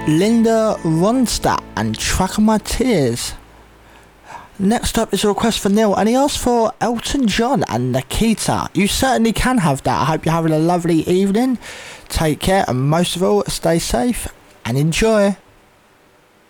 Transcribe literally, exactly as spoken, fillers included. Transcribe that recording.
Linda Ronstadt and Track of My Tears. Next up is a request for Neil, and he asked for Elton John and Nikita. You certainly can have that. I hope you're having a lovely evening. Take care, and most of all, stay safe and enjoy.